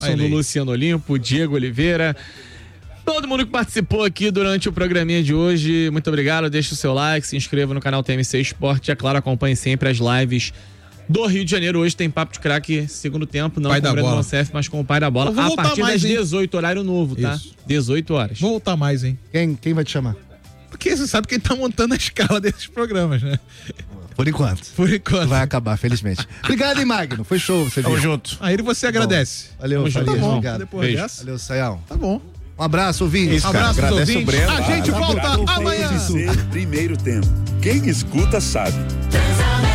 São do Luciano Olimpo, Diego Oliveira. Todo mundo que participou aqui durante o programinha de hoje, muito obrigado. Deixa o seu like, se inscreva no canal TMC Esporte e, é claro, acompanhe sempre as lives do Rio de Janeiro. Hoje tem Papo de Craque segundo tempo, não pai com o Breno Roncef, mas com o Pai da Bola. A partir das 18, horário novo, tá? Isso. 18 horas. Vou voltar mais, hein? Quem vai te chamar? Porque você sabe quem tá montando a escala desses programas, né? Por enquanto. Vai acabar, felizmente. Obrigado, hein, Magno? Foi show você Tamo vir. junto. Aí você agradece. Valeu, tá bom. Obrigado. Depois dessa. Valeu, Sayão. Tá bom. Um abraço, ouvintes. Um abraço, agradece ouvintes. A gente volta amanhã. Primeiro tempo. Quem escuta sabe.